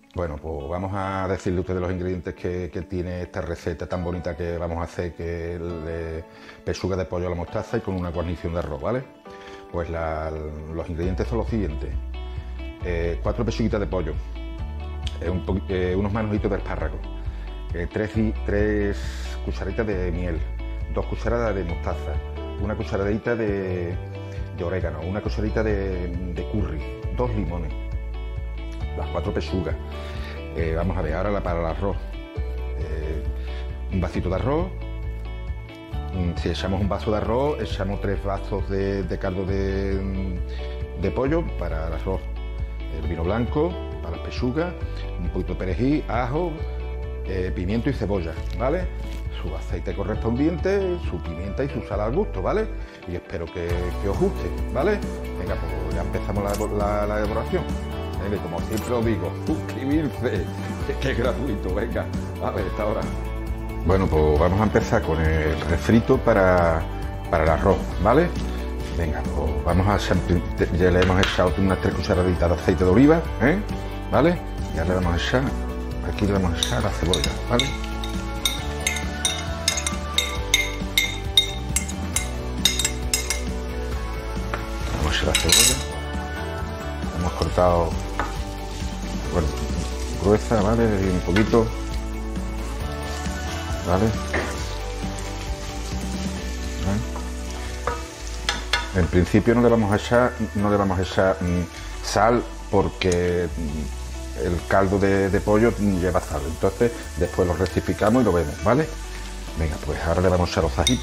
Bueno, pues vamos a decirle a ustedes los ingredientes que tiene esta receta tan bonita que vamos a hacer, que es de pechuga de pollo a la mostaza y con una guarnición de arroz, ¿vale? Pues los ingredientes son los siguientes. 4 pechuguitas de pollo, unos manojitos de espárrago, 3 cucharaditas de miel, 2 cucharadas de mostaza, una cucharadita de orégano, una cucharadita de curry, 2 limones, las 4 pechugas. Vamos a ver ahora para el arroz. Un vasito de arroz. Si echamos un vaso de arroz, echamos 3 vasos de caldo de pollo para el arroz. El vino blanco para las pechugas, un poquito de perejil, ajo, pimiento y cebolla, ¿vale? Su aceite correspondiente, su pimienta y su sal al gusto, ¿vale? Y espero que os guste, ¿vale? Venga, pues ya empezamos la elaboración. Venga, como siempre os digo, suscribirse, que es gratuito, venga, a ver, esta hora. Bueno, pues vamos a empezar con el refrito para el arroz, ¿vale? Venga, pues vamos a echar, ya le hemos echado unas 3 cucharaditas de aceite de oliva, ¿vale? Ya le vamos a echar, aquí le vamos a echar la cebolla, ¿vale? Vamos a echar la cebolla. Hemos cortado, bueno, gruesa, ¿vale? Y un poquito, ¿vale? En principio no le vamos a echar sal porque el caldo de pollo lleva sal, entonces después lo rectificamos y lo vemos, ¿vale? Venga, pues ahora le vamos a echar los ajitos.